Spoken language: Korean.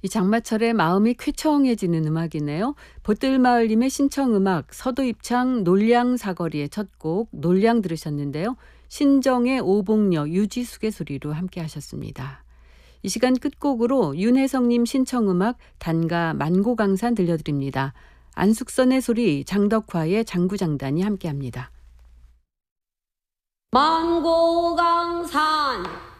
이 장마철에 마음이 쾌청해지는 음악이네요. 보뜰마을님의 신청음악 서도입창 놀량 사거리의 첫 곡 놀량 들으셨는데요. 신정의 오복녀 유지숙의 소리로 함께 하셨습니다. 이 시간 끝곡으로 윤혜성님 신청음악 단가 만고강산 들려드립니다. 안숙선의 소리 장덕화의 장구장단이 함께합니다. 만고강산